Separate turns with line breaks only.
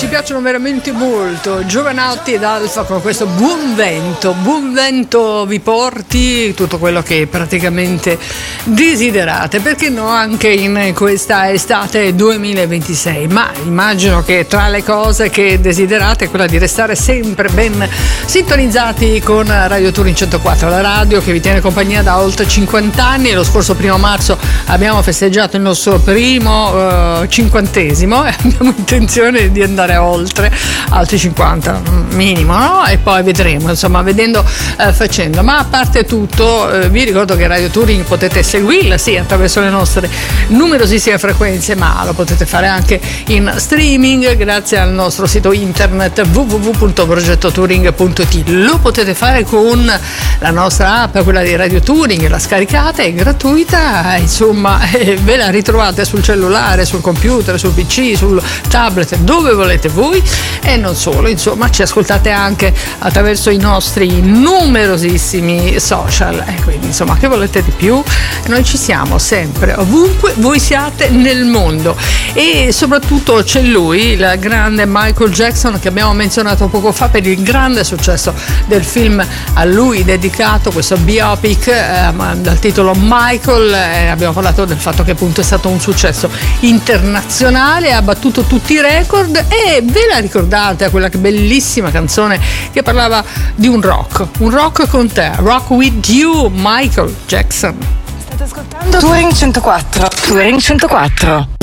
Ci piacciono veramente molto. Giovanotti ed Alfa con questo buon vento vi porti tutto quello che praticamente desiderate, perché no anche in questa estate 2026. Ma immagino che tra le cose che desiderate è quella di restare sempre ben sintonizzati con Radio Touring 104, la radio che vi tiene compagnia da oltre 50 anni. Lo scorso 1 marzo abbiamo festeggiato il nostro primo 50esimo e abbiamo intenzione di andare oltre altri 50 minimo, no? E poi vedremo, insomma, vedendo facendo. Ma a parte tutto vi ricordo che Radio Touring potete seguirla sì attraverso le nostre numerosissime frequenze, ma lo potete fare anche in streaming grazie al nostro sito internet www.progettotouring.it. Lo potete fare con la nostra app, quella di Radio Touring, la scaricate, è gratuita, insomma, ve la ritrovate sul cellulare, sul computer, sul PC, sul tablet, dove volete voi, e non solo, insomma, ci ascoltate anche attraverso i nostri numerosissimi social, e quindi insomma, che volete di più? Noi ci siamo sempre, ovunque voi siate nel mondo. E soprattutto c'è lui, il grande Michael Jackson, che abbiamo menzionato poco fa per il grande successo del film a lui dedicato, questo biopic dal titolo Michael. Abbiamo parlato del fatto che appunto è stato un successo internazionale, ha battuto tutti i record. E ve la ricordate quella bellissima canzone che parlava di un rock con te, Rock With You, Michael Jackson.
State ascoltando Touring 104.